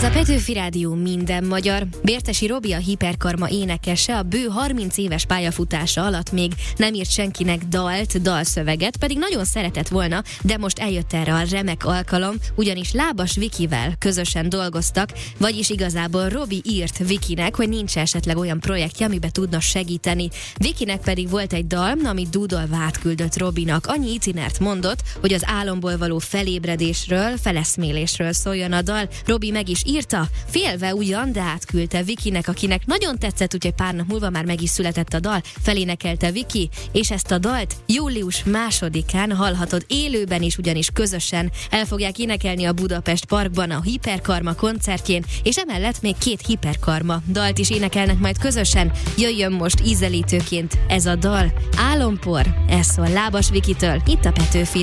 Ez a Petőfi Rádió minden magyar. Bértesi Robi, a Hiperkarma énekese, a bő 30 éves pályafutása alatt még nem írt senkinek dalszöveget, pedig nagyon szeretett volna, de most eljött erre a remek alkalom, ugyanis Lábas Vikivel közösen dolgoztak, vagyis igazából Robi írt Vikinek, hogy nincs esetleg olyan projektje, amiben tudna segíteni. Vikinek pedig volt egy dal, amit dúdolva átküldött Robinak. Annyi itinert mondott, hogy az álomból való felébredésről, feleszmélésről szóljon a dal. Robi meg is írta, félve ugyan, de átküldte Vikinek, akinek nagyon tetszett, úgyhogy pár nap múlva már meg is született a dal, felénekelte Viki, és ezt a dalt július 2-án hallhatod élőben is, ugyanis közösen el fogják énekelni a Budapest Parkban a Hiperkarma koncertjén, és emellett még 2 Hiperkarma dalt is énekelnek majd közösen. Jöjjön most ízelítőként ez a dal, Álompor, ez szól Lábas Vikitől, itt a Petőfin.